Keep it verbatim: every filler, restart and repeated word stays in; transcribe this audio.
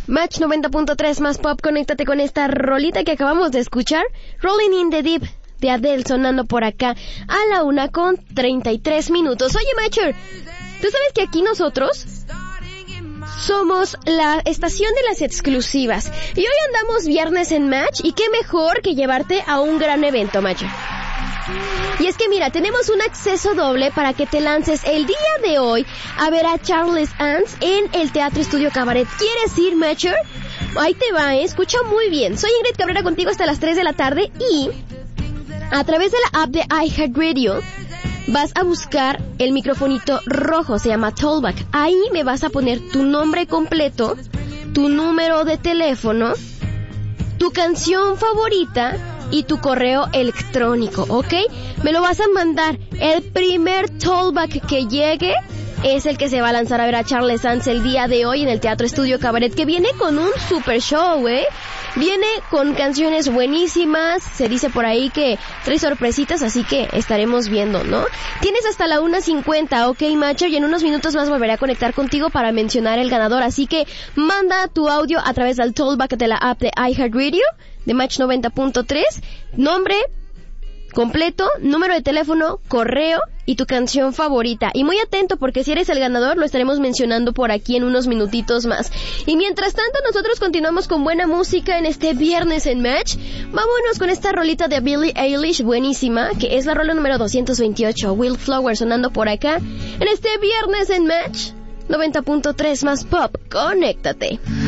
Match noventa punto tres más pop, conéctate con esta rolita que acabamos de escuchar, Rolling in the Deep de Adele, sonando por acá a la una con treinta y tres minutos. Oye, Matcher, ¿tú sabes que aquí nosotros somos la estación de las exclusivas? Y hoy andamos viernes en Match, y qué mejor que llevarte a un gran evento, Matcher. Y es que mira, tenemos un acceso doble para que te lances el día de hoy a ver a Charles Dance en el Teatro Estudio Cabaret. ¿Quieres ir, Matcher? Ahí te va, ¿eh? Escucha muy bien. Soy Ingrid Cabrera contigo hasta las tres de la tarde y a través de la app de iHeartRadio vas a buscar el microfonito rojo, se llama Tollback. Ahí me vas a poner tu nombre completo, tu número de teléfono, tu canción favorita y tu correo electrónico, ¿ok? Me lo vas a mandar. El primer Tollback que llegue es el que se va a lanzar a ver a Charles Dance el día de hoy en el Teatro Estudio Cabaret, que viene con un super show, ¿eh? Viene con canciones buenísimas, se dice por ahí que trae sorpresitas, así que estaremos viendo, ¿no? Tienes hasta la una cincuenta, ¿ok, Matcher? Y en unos minutos más volveré a conectar contigo para mencionar el ganador, así que manda tu audio a través del Tollback de la app de iHeartRadio, de Match noventa punto tres, nombre completo, número de teléfono, correo y tu canción favorita. Y muy atento, porque si eres el ganador lo estaremos mencionando por aquí en unos minutitos más. Y mientras tanto nosotros continuamos con buena música en este viernes en Match. Vámonos con esta rolita de Billie Eilish, buenísima, que es la rola número doscientos veintiocho, Wildflower, sonando por acá en este viernes en Match noventa punto tres más pop. Conéctate.